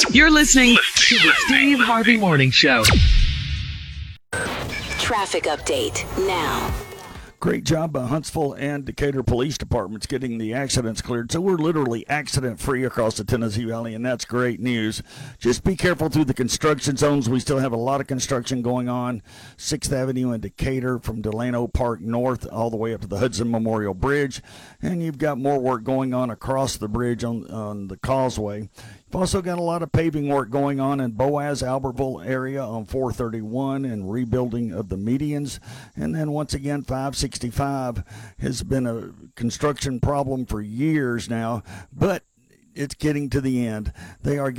You're listening to the Steve Harvey Morning Show. Traffic update now. Great job by Huntsville and Decatur Police Departments getting the accidents cleared. So we're literally accident-free across the Tennessee Valley, and that's great news. Just be careful through the construction zones. We still have a lot of construction going on. 6th Avenue in Decatur from Delano Park North all the way up to the Hudson Memorial Bridge. And you've got more work going on across the bridge on the causeway. You've also got a lot of paving work going on in Boaz, Albertville area on 431 and rebuilding of the medians. And then once again, 565 has been a construction problem for years now, but it's getting to the end. They are